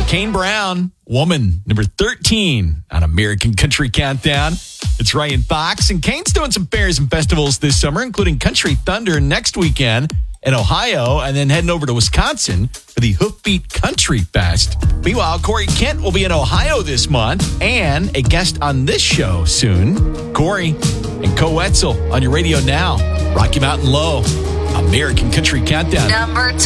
Kane Brown, Woman, number 13 on American Country Countdown. It's Ryan Fox, and Kane's doing some fairs and festivals this summer, including Country Thunder next weekend in Ohio, and then heading over to Wisconsin for the Hoofbeat Country Fest. Meanwhile, Corey Kent will be in Ohio this month and a guest on this show soon. Corey and Co Wetzel on your radio now. Rocky Mountain Low, American Country Countdown. Number 12.